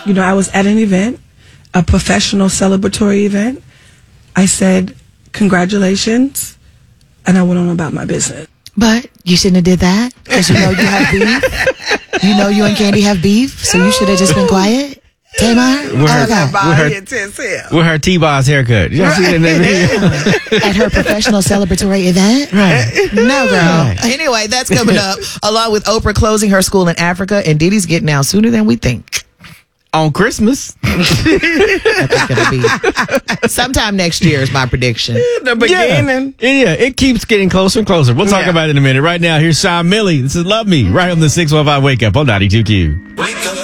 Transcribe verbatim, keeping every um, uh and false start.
you know, I was at an event, a professional celebratory event. I said, congratulations, and I went on about my business. But you shouldn't have did that, because you know you have beef. You know you and Candy have beef, so you should have just been quiet. Tamar? With her, Okay. with her, with her T-Boz haircut. You Right. see it in that video? At her professional celebratory event? Right. No, girl. Anyway, that's coming up, along with Oprah closing her school in Africa, and Diddy's getting out sooner than we think. On Christmas. That's gonna be sometime next year is my prediction. The beginning. Yeah. yeah, it keeps getting closer and closer. We'll talk Yeah. about it in a minute. Right now, here's Sean Millie. This is Love Me, right on the six one five Wake Up on ninety-two Q. Wake up.